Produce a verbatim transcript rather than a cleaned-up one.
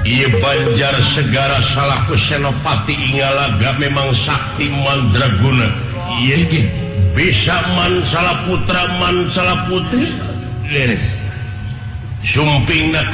Iya Banjar segara salahku Senopati Ingalaga memang sakti mandraguna. Iya ge bisa mansala putra mansala putri leres sumpingna